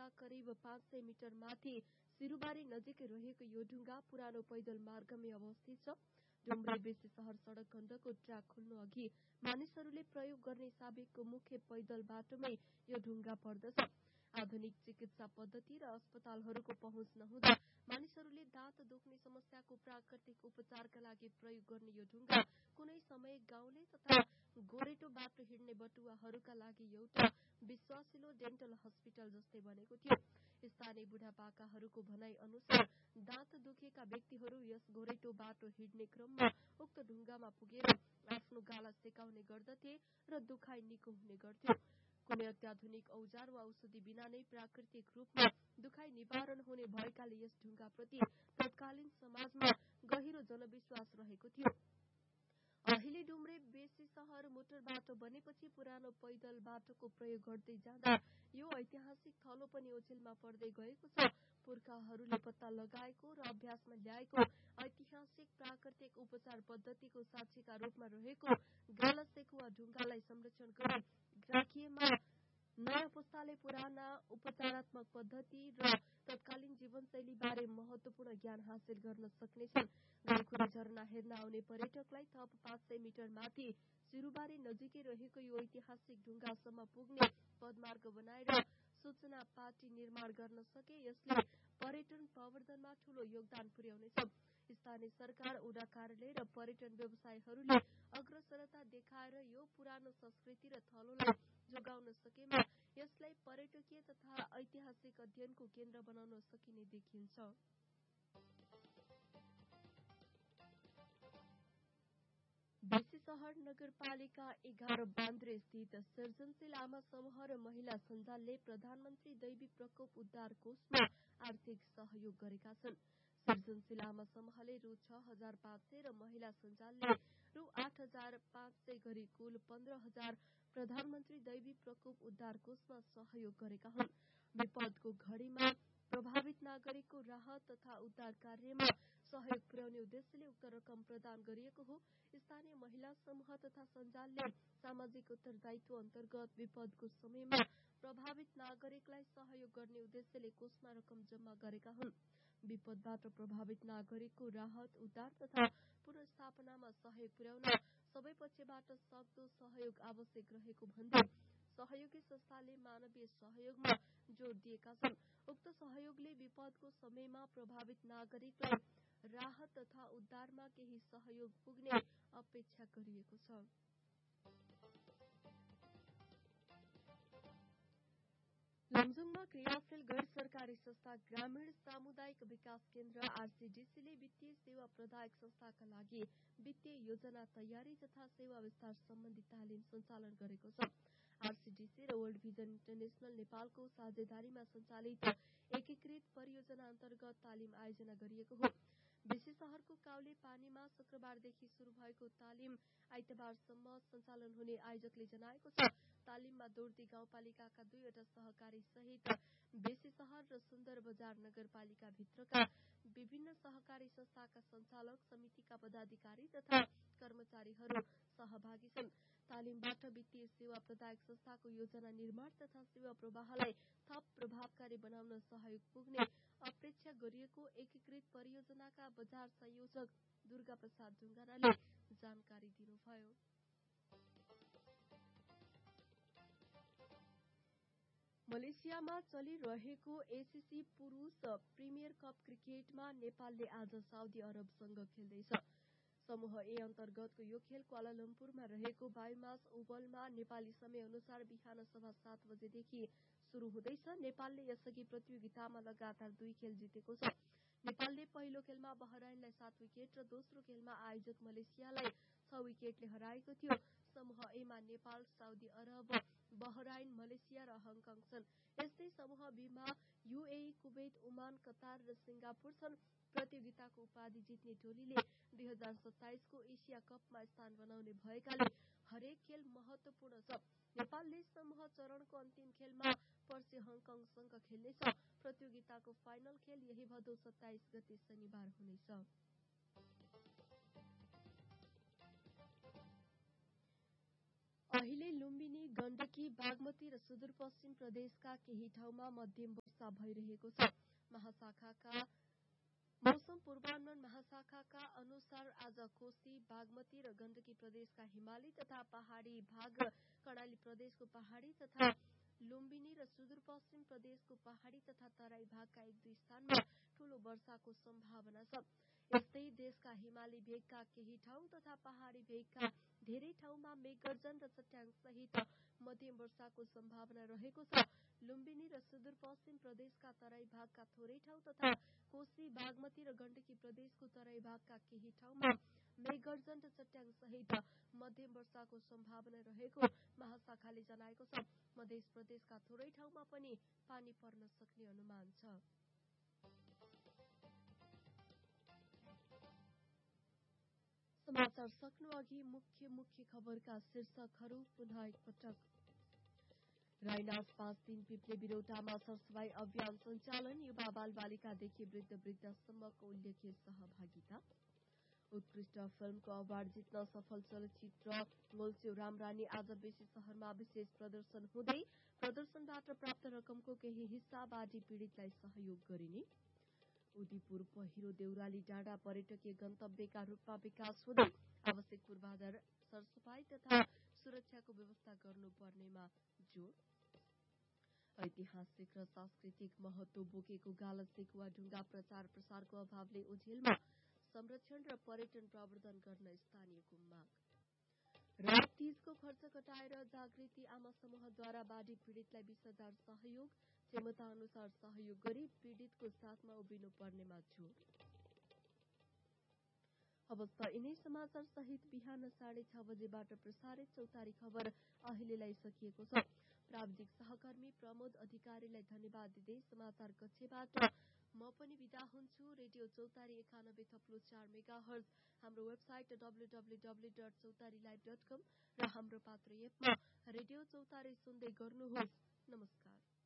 करिब 500 मिटर माथि सिरुबारी नजिकै रहेको यो ढुङ्गा पुरानो पैदल मार्गमै अवस्थित छ। डुम्रे बेसी शहर सड़क खण्डको ट्र्याक खुल्नु अघि मानिसहरूले प्रयोग गर्ने साबिकको मुख्य पैदल बाटोमै यो ढुङ्गा पर्दछ। आधुनिक चिकित्सा पद्धति र अस्पतालहरूको पहुँच नहुँदा मानिसहरूले दाँत दुख्ने समस्याको प्राकृतिक उपचारका लागि प्रयोग गर्ने यो ढुङ्गा कुनै समय गाउँले तथा गोरेटो बाटो हिँड्ने बटुवाहरूका लागि एउटा विश्वासिलो डेन्टल हस्पिटल जस्तै बनेको थियो। स्थानीय बुढापाकाहरूको भनाइ अनुसार दाँत दुखेका व्यक्तिहरू यस गोरेटो बाटो हिँड्ने क्रममा उक्त ढुङ्गामा पुगेर आफ्नो गाला सेकाउने गर्दथे र दुखाइ निको हुने गर्थ्यो। कुनै अत्याधुनिक औजार वा औषधि बिना नै प्राकृतिक रूपमा दुखाइ निवारण हुने भएकाले यस ढुङ्गाप्रति तत्कालीन समाजमा गहिरो जनविश्वास रहेको थियो। अहिले डुम्रे बेसी शहर मोटर बाटो बनेपछि पुरानो पैदल बाटोको प्रयोग गर्दै जाँदा यो ऐतिहासिक थलो पनि ओझेलमा पर्दै गएको छ। पुर्खाहरूले पत्ता लगाएको र अभ्यासमा ल्याएको ऐतिहासिक प्राकृतिक उपचार पद्धतिको साक्षीका रूपमा रहेको गाला सेकुवा ढुङ्गालाई संरक्षण गरी राखिएमा नयाँ पुस्ताले पुराना उपचारात्मक पद्धति र तत्कालीन जीवनशैली बारे महत्वपूर्ण ज्ञान हासिल गर्न सक्नेछन्। गाईखुरी झरना हेर्न आउने पर्यटकलाई थप 500 मिटर माथि सिरुबारी नजिकै रहेको यो ऐतिहासिक ढुङ्गासम्म पुग्ने पदमार्ग बनाएर सूचना पाटी निर्माण गर्न सके यसले पर्यटन प्रवर्धनमा ठूलो योगदान पुर्याउनेछ। स्थानीय सरकार, ओडा कार्यालय र पर्यटन व्यवसायीहरूले अग्रसरता देखाएर यो पुरानो संस्कृति र थलोलाई जोगाउन सकेमा यसलाई पर्यटकीय तथा ऐतिहासिक अध्ययनको केन्द्र बनाउन सकिने देखिन्छ। बेसी शहर नगरपालिका 11 बान्द्रे स्थित सृजनशील आमा समूह र महिला सञ्जालले प्रधानमन्त्री दैवी प्रकोप उद्धार कोषमा आर्थिक सहयोग गरेका छन्। सृजनशील आमा समूहले रु 6,500 र महिला सञ्जालले रु 8,500 गरी कुल 15,000 प्रधानमन्त्री दैवी प्रकोप उद्धार कोषमा सहयोग गरेका हुन्। विपदको घडीमा प्रभावित नागरिकको राहत तथा उद्धार कार्यमा सहयोग पुर्याउने उद्देश्यले उक्त रकम प्रदान गरिएको हो। स्थानीय महिला समूह तथा सञ्जालले सामाजिक उत्तरदायित्व अन्तर्गत विपदको समयमा प्रभावित नागरिकलाई सहयोग गर्ने उद्देश्यले कोषमा रकम जम्मा गरेका हुन्। विपदबाट प्रभावित नागरिकको राहत, उद्धार तथा पुनर्स्थापनामा सहयोग पुर्याउन सबै पक्षबाट सक्दो सहयोग आवश्यक रहेको भन्दै सहयोगी संस्थाले मानवीय सहयोगमा जोड़ दिएका छन्। उक्त सहयोगले विपदको समयमा प्रभावित नागरिकलाई राहत तथा उद्धारमा केही सहयोग पुग्ने अपेक्षा गरिएको छ। लमजुङमा क्रियाशील गैर सरकारी संस्था ग्रामीण सामुदायिक विकास केन्द्र आरसीडीसीले वित्तीय सेवा प्रदायक संस्थाका लागि वित्तीय योजना तयारी तथा सेवा विस्तार सम्बन्धी तालिम सञ्चालन गरेको छ। आरसीडीसी र वर्ल्ड भिजन इन्टरनेशनल नेपालको साझेदारीमा सञ्चालित एकीकृत परियोजना अन्तर्गत तालिम आयोजना गरिएको हो। बेसी शहरको काउले पानीमा शुक्रबारदेखि शुरू भएको तालिम आइतबारसम्म सञ्चालन हुने आयोजकले जनाएको छ। तालिममा दोर्दी गाउँपालिकाका 2वटा सहकारी सहित बेसी शहर र सुन्दर बजार नगरपालिका भित्रका विभिन्न सहकारी संस्थाका सञ्चालक समितिका पदाधिकारी तथा कर्मचारीहरू सहभागी छन्। तालिमबाट वित्तीय सेवा प्रदायक संस्थाको योजना निर्माण तथा सेवा प्रवाहलाई थप प्रभावकारी बनाउन सहयोग पुग्ने अपेक्षा गरिएको एकीकृत परियोजनाका बजार संयोजक दुर्गा प्रसाद ढुङ्गानाले जानकारी दिनुभयो। मलेसियामा चलिरहेको एसीसी पुरुष प्रिमियर कप क्रिकेटमा नेपालले आज साउदी अरबसँग खेल्दैछ। समूह ए अन्तर्गतको यो खेल क्वालालम्पुरमा रहेको बायोमास ओभलमा नेपाली समय अनुसार बिहान 7:15 बजेदेखि शुरू हुँदैछ। नेपालले यसअघि प्रतियोगितामा लगातार 2 खेल जितेको छ। नेपालले पहिलो खेलमा बहराइनलाई 7 विकेट र दोस्रो खेलमा आयोजक मलेसियालाई 6 विकेटले हराएको थियो। समूह ए मा Nepal, Saudi Arab, Bahrain, Malaysia र हङकङ छन्। यस्तै समूह बी मा यूएई, कुवैत, ओमान, कतार र सिङ्गापुर छन्। प्रतियोगिताको उपाधि जित्ने टोलीले 2027 को एसिया कपमा स्थान बनाउने भएकाले हरेक खेल महत्वपूर्ण छ। नेपालले समूह चरणको अन्तिम खेलमा पर्सि हङकङसँग खेल्नेछ। प्रतियोगिताको फाइनल खेल यही भदौ 27 गते शनिबार हुनेछ। अहिले लुम्बिनी, गण्डकी, बागमती र सुदूरपश्चिम प्रदेशका केही ठाउँमा मध्यम वर्षा भइरहेको छ। मौसम पूर्वानुमान महाशाखाका अनुसार आज कोशी, बागमती र गण्डकी प्रदेशका हिमाली तथा पहाड़ी भाग, कर्णाली प्रदेशको पहाड़ी तथा लुम्बिनी र सुदूरपश्चिम प्रदेशको पहाड़ी तथा तराई भागका एक दुई स्थानमा ठूलो वर्षाको सम्भावना छ। यस्तै देशका हिमाली भेगका केही ठाउँ तथा पहाड़ी भेगका धेरै ठाउँमा मेघगर्जन र चट्याङसहित मध्यम वर्षाको सम्भावना रहेको छ। लुम्बिनी र सुदूरपश्चिम प्रदेशका तराई भागका थोरै ठाउँ तथा कोशी, बागमती र गण्डकी प्रदेशको तराई भागका केही ठाउँमा मेघगर्जन र चट्याङसहित मध्यम वर्षाको सम्भावना रहेको महाशाखाले जनाएको छ। मध्य प्रदेशका थोरै ठाउँमा पनि पानी पर्न सक्ने अनुमान छ। समाचार सक्नु अघि मुख्य खबरका शीर्षकहरू पुनः एकपटक। राइनास 5 दिन पिप्ले बिरौटामा सरसफाई अभियान सञ्चालन, युवा बालबालिकादेखि वृद्धसम्मको उल्लेख्य सहभागिता। उत्कृष्ट फिल्मको अवार्ड जित्न सफल चलचित्र मोल्स्यो रामरानी आज बेसी शहरमा विशेष प्रदर्शन हुँदै प्रदर्शनबाट प्राप्त रकमको केही हिस्सा बाढी पीड़ितलाई सहयोग गरिने। उदयपुर पहिरो देउराली डाँडा पर्यटकीय गन्तव्यका रूपमा विकास हुँदै आवश्यक पूर्वाधार, सरसफाई तथा सुरक्षाको व्यवस्था गर्नुपर्नेमा जोड़। ऐतिहासिक र सांस्कृतिक महत्व बोकेको गाला सेकुवा ढुङ्गा प्रचार प्रसारको अभावले ओझेलमा, संरक्षण र पर्यटन प्रवर्धन गर्न स्थानीयको माग। रात तीजको खर्च घटाएर जागृति आमा समूहद्वारा बाढी पीड़ितलाई 20,000 सहयोग, क्षमता अनुसार सहयोग गरी पीड़ितको साथमा उभिनु पर्नेमा जोड़। अवस्था यिनै समाचार सहित बिहान 6:30 बजेबाट प्रसारित चौतारी खबर अहिलेलाई सकिएको छ। प्राविधिक सहकर्मी प्रमोद अधिकारीलाई धन्यवाद दिँदै समाचार कक्षबाट म पनि विदा हुन्छु। रेडियो चौतारी 91.4 मेगाहर्ज, हाम्रो वेबसाइट www.चौतारीलाइभ.com र हाम्रो पात्र एपमा रेडियो चौतारी सुन्दै गर्नुहोस्। नमस्कार।